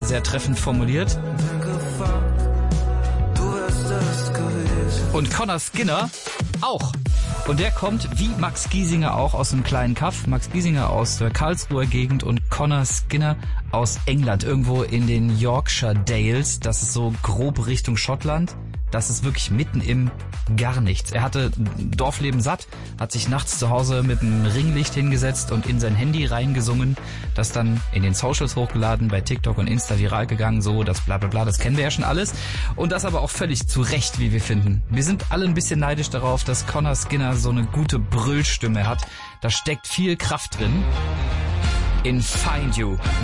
sehr treffend formuliert. Und Connor Skinner auch. Und der kommt, wie Max Giesinger auch, aus einem kleinen Kaff. Max Giesinger aus der Karlsruher Gegend und Connor Skinner aus England, irgendwo in den Yorkshire Dales. Das ist so grob Richtung Schottland. Das ist wirklich mitten im gar nichts. Er hatte Dorfleben satt, hat sich nachts zu Hause mit einem Ringlicht hingesetzt und in sein Handy reingesungen, das dann in den Socials hochgeladen, bei TikTok und Insta viral gegangen, so das bla bla bla, das kennen wir ja schon alles. Und das aber auch völlig zu Recht, wie wir finden. Wir sind alle ein bisschen neidisch darauf, dass Connor Skinner so eine gute Brüllstimme hat. Da steckt viel Kraft drin. In Find You.